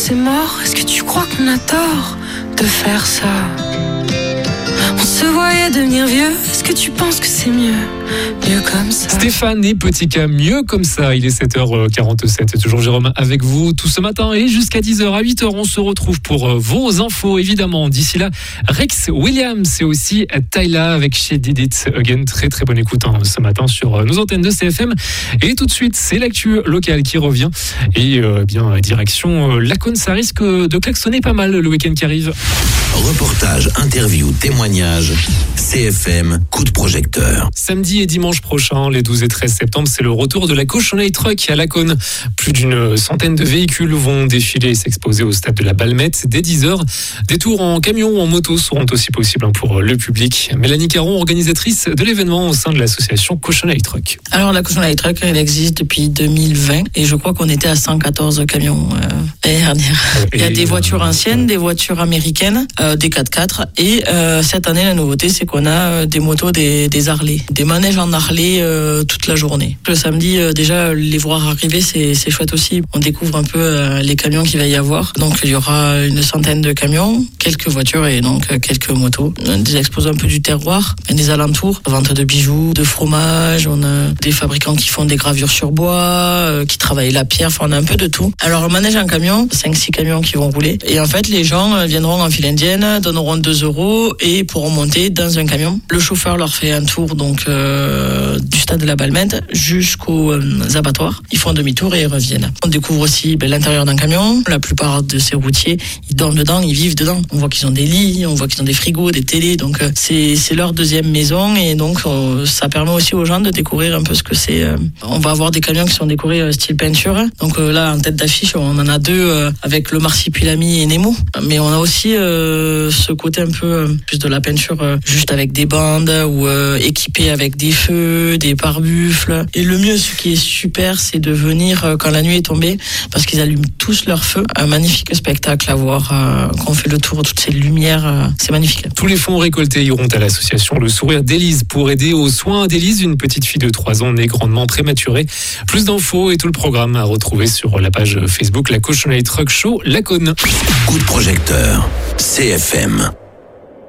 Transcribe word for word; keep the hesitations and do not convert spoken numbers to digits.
c'est mort? Est-ce que tu crois qu'on a tort de faire ça? On se voyait devenir vieux, est-ce que tu penses que c'est mieux? Mieux comme ça. Stéphane et Petit K, mieux comme ça. Il est sept heures quarante-sept. C'est toujours Jérôme avec vous tout ce matin. Et jusqu'à dix heures, à huit heures, on se retrouve pour vos infos, évidemment. D'ici là, Rex Williams et aussi Tyla avec She Did It Again. Très très bonne écoute hein, ce matin sur nos antennes de C F M. Et tout de suite, c'est l'actu locale qui revient. Et euh, bien, direction euh, Laconne, ça risque de klaxonner pas mal le week-end qui arrive. Reportage, interview, témoignage. C F M, coup de projecteur. Samedi et dimanche prochain, les douze et treize septembre, c'est le retour de la Cochonnerie Truck à Laconne. Plus d'une centaine de véhicules vont défiler et s'exposer au stade de la Balmette dès dix heures. Des tours en camion ou en moto seront aussi possibles pour le public. Mélanie Caron, organisatrice de l'événement au sein de l'association Cochonnerie Truck. Alors la Cochonnerie Truck, elle existe depuis deux mille vingt et je crois qu'on était à cent quatorze camions euh, l'année dernière. Et Il y a des voitures anciennes, des voitures américaines, euh, des quatre-quatre et euh, cette année la nouveauté c'est qu'on a euh, des motos, des, des Harley, des manèges en Harley euh, toute la journée. Le samedi euh, déjà les voir arriver c'est, c'est chouette aussi. On découvre un peu euh, les camions qu'il va y avoir. Donc il y aura une centaine de camions, quelques voitures et donc euh, quelques motos. Des exposants un peu du terroir, des alentours, vente de bijoux, de fromage. On a des fabricants qui font des gravures sur bois, euh, qui travaillent la pierre. Enfin on a un peu de tout. Alors le manège en camion, cinq six camions qui vont rouler. Et en fait les gens euh, viendront en file indienne, donneront deux euros et pourront monter dans un camion. Le chauffeur leur fait un tour donc euh, du stade de la Balmette jusqu'aux euh, abattoirs. Ils font demi-tour et ils reviennent. On découvre aussi ben, l'intérieur d'un camion. La plupart de ces routiers, ils dorment dedans, ils vivent dedans. On voit qu'ils ont des lits, on voit qu'ils ont des frigos, des télés. Donc euh, c'est, c'est leur deuxième maison et donc euh, ça permet aussi aux gens de découvrir un peu ce que c'est. Euh, on va avoir des camions qui sont décorés euh, style peinture. Donc euh, là, en tête d'affiche, on en a deux euh, avec le Marsipulami et Nemo. Mais on a aussi euh, ce côté un peu euh, plus de la peinture euh, juste avec des bandes ou euh, équipé avec des feux, des pare-buffles. Et le mieux, ce qui est super, c'est de venir euh, quand la nuit est tombée parce qu'ils allument tous leurs feux. Un magnifique spectacle à voir euh, quand on fait le tour de toutes ces lumières. Euh, c'est magnifique. Tous les fonds récoltés iront à l'association Le Sourire d'Élise pour aider aux soins d'Élise, une petite fille de trois ans née grandement prématurée. Plus d'infos et tout le programme à retrouver sur la page Facebook La Cochonnerie Truck Show Laconne. Coup de projecteur, C F M.